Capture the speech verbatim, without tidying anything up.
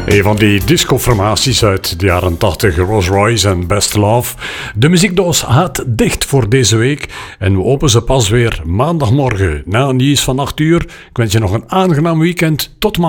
Een van die discoformaties uit de jaren tachtig, Rolls Royce en Best Love. De muziekdoos gaat dicht voor deze week en we openen ze pas weer maandagmorgen na een nieuws van acht uur. Ik wens je nog een aangenaam weekend. Tot maandag.